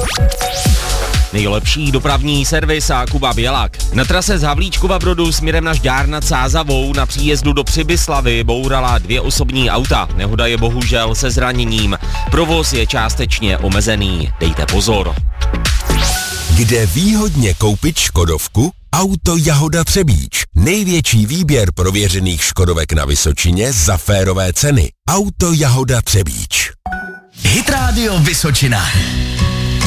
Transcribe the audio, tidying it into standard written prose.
Nejlepší dopravní servis a Kuba Bělak. Na trase z Havlíčkova Brodu směrem na Žďár nad Sázavou na příjezdu do Přibyslavy bourala 2 osobní auta. Nehoda je bohužel se zraněním. Provoz je částečně omezený. Dejte pozor. Kde výhodně koupit škodovku? Auto Jahoda Třebíč. Největší výběr prověřených škodovek na Vysočině za férové ceny. Auto Jahoda Třebíč. Hit Radio Vysočina.